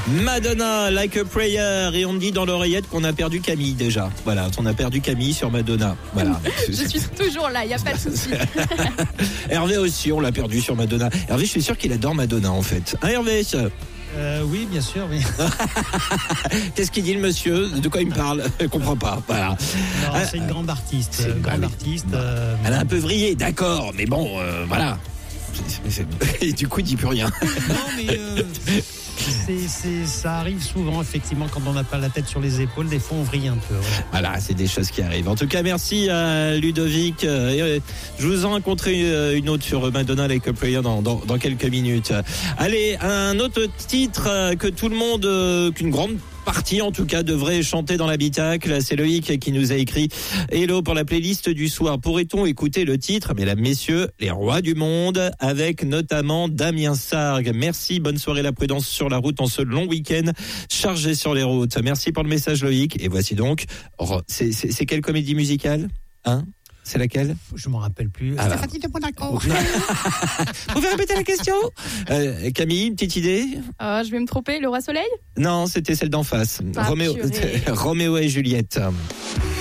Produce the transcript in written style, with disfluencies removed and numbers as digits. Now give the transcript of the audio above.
Madonna, Like a Prayer. Et on me dit dans l'oreillette qu'on a perdu Camille déjà. Voilà, on a perdu Camille sur Madonna. Voilà. Je suis toujours là, il n'y a pas de souci. Hervé aussi, on l'a perdu sur Madonna. Hervé, je suis sûr qu'il adore Madonna en fait. Hein, Hervé? Oui, bien sûr, oui. Qu'est-ce qu'il dit le monsieur? De quoi il me parle? Je comprends pas. Voilà. Non, c'est une grande artiste. Elle a un peu vrillé, d'accord, mais bon, voilà. Et du coup, il dit plus rien. Non, mais ça arrive souvent, effectivement, quand on n'a pas la tête sur les épaules, des fois on vrille un peu. Ouais. Voilà, c'est des choses qui arrivent. En tout cas, merci à Ludovic. Je vous en rencontrerai une autre sur Madonna Like a Prayer dans quelques minutes. Allez, un autre titre que tout le monde, qu'une grande partie en tout cas devrait chanter dans l'habitacle. C'est Loïc qui nous a écrit hello pour la playlist du soir. Pourrait-on écouter le titre, mesdames, messieurs, les rois du monde, avec notamment Damien Sargue. Merci, bonne soirée, la prudence sur la route en ce long week-end chargé sur les routes. Merci pour le message, Loïc. Et voici donc, c'est quelle comédie musicale, hein? C'est laquelle? Je m'en rappelle plus. Ah, Stéphanie de Monaco. Vous pouvez répéter la question? Camille, une petite idée? Je vais me tromper, le roi soleil? Non, c'était celle d'en face. Ah, Roméo et Juliette.